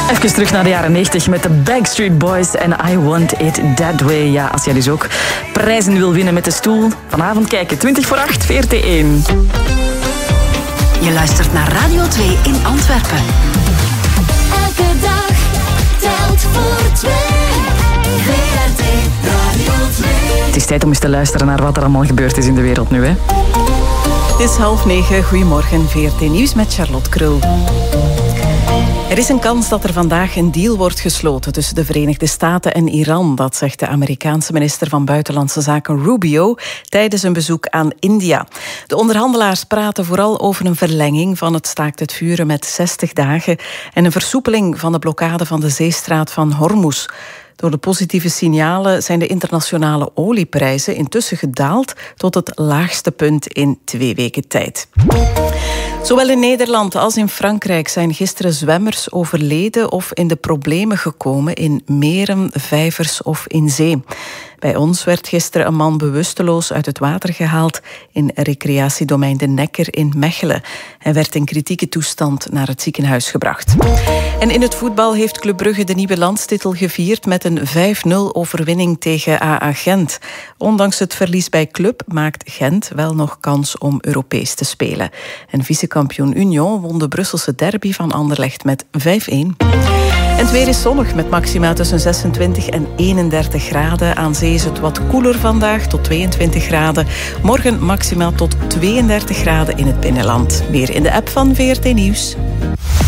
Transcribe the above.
Even terug naar de jaren 90 met de Backstreet Boys en I Want It That Way. Ja, als jij dus ook prijzen wil winnen met de stoel, vanavond kijken. 20:20, VRT1. Je luistert naar Radio 2 in Antwerpen. Elke dag telt voor 2. VRT Radio 2. Het is tijd om eens te luisteren naar wat er allemaal gebeurd is in de wereld nu, hè? Het is 8:30. Goedemorgen, VRT Nieuws met Charlotte Krul. Er is een kans dat er vandaag een deal wordt gesloten tussen de Verenigde Staten en Iran. Dat zegt de Amerikaanse minister van Buitenlandse Zaken Rubio tijdens een bezoek aan India. De onderhandelaars praten vooral over een verlenging van het staakt het vuren met 60 dagen en een versoepeling van de blokkade van de zeestraat van Hormuz. Door de positieve signalen zijn de internationale olieprijzen intussen gedaald tot het laagste punt in 2 weken tijd. Zowel in Nederland als in Frankrijk zijn gisteren zwemmers overleden of in de problemen gekomen in meren, vijvers of in zee. Bij ons werd gisteren een man bewusteloos uit het water gehaald in recreatiedomein De Nekker in Mechelen. Hij werd in kritieke toestand naar het ziekenhuis gebracht. En in het voetbal heeft Club Brugge de nieuwe landstitel gevierd met een 5-0 overwinning tegen AA Gent. Ondanks het verlies bij Club maakt Gent wel nog kans om Europees te spelen. En vicekampioen Union won de Brusselse derby van Anderlecht met 5-1. En het weer is zonnig met maxima tussen 26 en 31 graden. Aan zee is het wat koeler vandaag, tot 22 graden. Morgen maxima tot 32 graden in het binnenland. Meer in de app van VRT Nieuws.